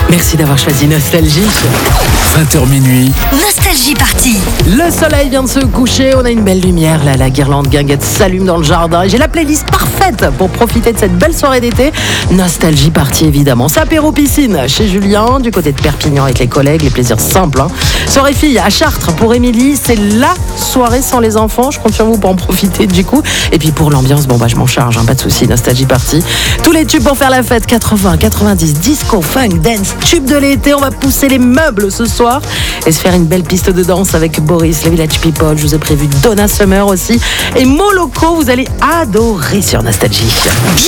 Merci d'avoir choisi Nostalgie. 20h minuit. Nostalgie Party. Le soleil vient de se coucher, on a une belle lumière, là, la guirlande guinguette s'allume dans le jardin et j'ai la playlist parfaite pour profiter de cette belle soirée d'été. Nostalgie Party évidemment, c'est apéro piscine chez Julien, du côté de Perpignan avec les collègues, les plaisirs simples. Soirée filles à Chartres pour Émilie, c'est la soirée sans les enfants, je compte sur vous pour en profiter du coup. Et puis pour l'ambiance, je m'en charge, pas de soucis, Nostalgie Party. Tous les tubes pour faire la fête, 80, 90, disco, funk, dance, tubes de l'été, on va pousser les meubles ce soir et se faire une belle piste de danse avec Boris, les Village People, je vous ai prévu Donna Summer aussi et Moloko, vous allez adorer sur Nostalgie.